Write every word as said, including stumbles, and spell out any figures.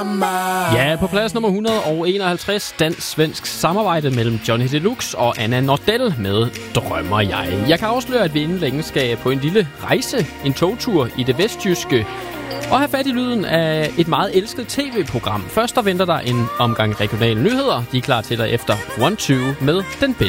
drømmer. Ja, på plads nummer et hundrede og enoghalvtreds, dansk-svensk samarbejde mellem Johnny Deluxe og Anna Nordell med Drømmer jeg. Jeg kan afsløre, at vi inden længe skal på en lille rejse, en togtur i det vestjyske, og have fat i lyden af et meget elsket tv-program. Først der venter der en omgang regionale nyheder. De er klar til dig efter one two med den bedste.